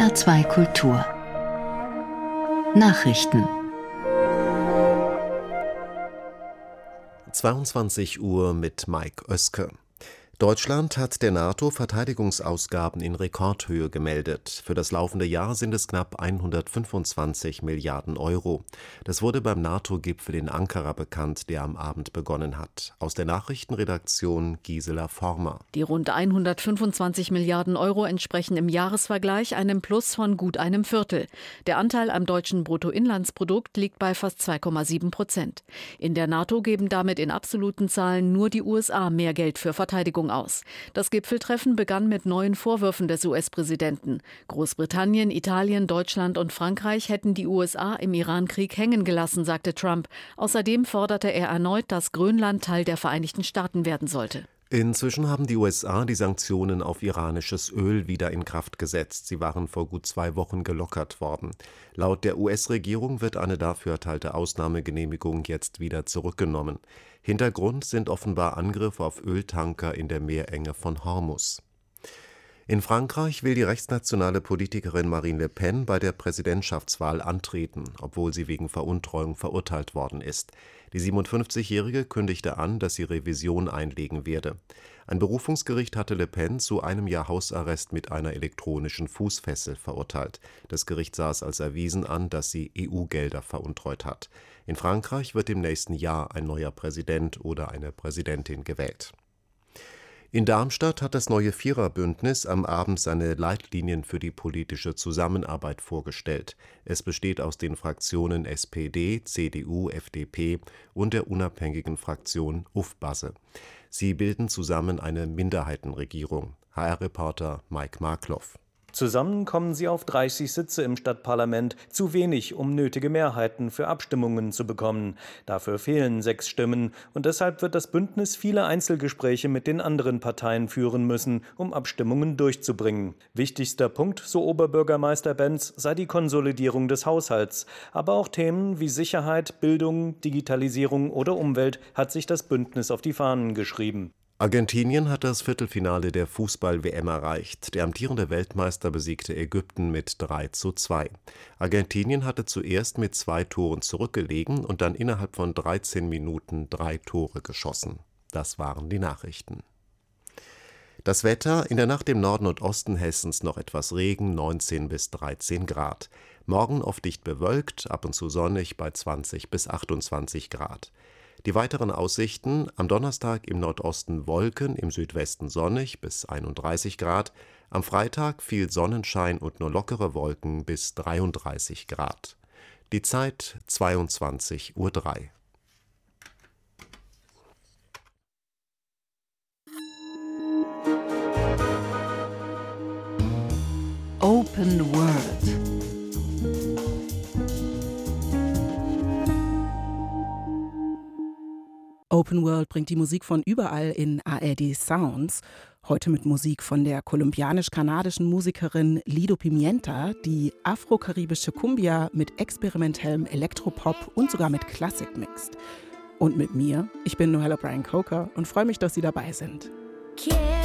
HR2 Kultur Nachrichten 22 Uhr mit Mike Oeske. Deutschland hat der NATO Verteidigungsausgaben in Rekordhöhe gemeldet. Für das laufende Jahr sind es knapp 125 Milliarden Euro. Das wurde beim NATO-Gipfel in Ankara bekannt, der am Abend begonnen hat. Aus der Nachrichtenredaktion Gisela Former. Die rund 125 Milliarden Euro entsprechen im Jahresvergleich einem Plus von gut einem Viertel. Der Anteil am deutschen Bruttoinlandsprodukt liegt bei fast 2,7%. In der NATO geben damit in absoluten Zahlen nur die USA mehr Geld für Verteidigung aus. Das Gipfeltreffen begann mit neuen Vorwürfen des US-Präsidenten. Großbritannien, Italien, Deutschland und Frankreich hätten die USA im Irankrieg hängen gelassen, sagte Trump. Außerdem forderte er erneut, dass Grönland Teil der Vereinigten Staaten werden sollte. Inzwischen haben die USA die Sanktionen auf iranisches Öl wieder in Kraft gesetzt. Sie waren vor gut 2 Wochen gelockert worden. Laut der US-Regierung wird eine dafür erteilte Ausnahmegenehmigung jetzt wieder zurückgenommen. Hintergrund sind offenbar Angriffe auf Öltanker in der Meerenge von Hormuz. In Frankreich will die rechtsnationale Politikerin Marine Le Pen bei der Präsidentschaftswahl antreten, obwohl sie wegen Veruntreuung verurteilt worden ist. Die 57-Jährige kündigte an, dass sie Revision einlegen werde. Ein Berufungsgericht hatte Le Pen zu 1 Jahr Hausarrest mit einer elektronischen Fußfessel verurteilt. Das Gericht sah es als erwiesen an, dass sie EU-Gelder veruntreut hat. In Frankreich wird im nächsten Jahr ein neuer Präsident oder eine Präsidentin gewählt. In Darmstadt hat das neue Viererbündnis am Abend seine Leitlinien für die politische Zusammenarbeit vorgestellt. Es besteht aus den Fraktionen SPD, CDU, FDP und der unabhängigen Fraktion UFBASE. Sie bilden zusammen eine Minderheitenregierung. HR-Reporter Mike Markloff. Zusammen kommen sie auf 30 Sitze im Stadtparlament, zu wenig, um nötige Mehrheiten für Abstimmungen zu bekommen. Dafür fehlen 6 Stimmen und deshalb wird das Bündnis viele Einzelgespräche mit den anderen Parteien führen müssen, um Abstimmungen durchzubringen. Wichtigster Punkt, so Oberbürgermeister Benz, sei die Konsolidierung des Haushalts. Aber auch Themen wie Sicherheit, Bildung, Digitalisierung oder Umwelt hat sich das Bündnis auf die Fahnen geschrieben. Argentinien hat das Viertelfinale der Fußball-WM erreicht. Der amtierende Weltmeister besiegte Ägypten mit 3:2. Argentinien hatte zuerst mit 2 Toren zurückgelegen und dann innerhalb von 13 Minuten 3 Tore geschossen. Das waren die Nachrichten. Das Wetter: in der Nacht im Norden und Osten Hessens noch etwas Regen, 19 bis 13 Grad. Morgen oft dicht bewölkt, ab und zu sonnig bei 20 bis 28 Grad. Die weiteren Aussichten: am Donnerstag im Nordosten Wolken, im Südwesten sonnig bis 31 Grad, am Freitag viel Sonnenschein und nur lockere Wolken bis 33 Grad. Die Zeit 22:03 Uhr. Open World. Open World bringt die Musik von überall in ARD Sounds. Heute mit Musik von der kolumbianisch-kanadischen Musikerin Lido Pimienta, die afro-karibische Cumbia mit experimentellem Elektropop und sogar mit Klassik mixt. Und mit mir, ich bin Noelle O'Brien Coker und freue mich, dass Sie dabei sind.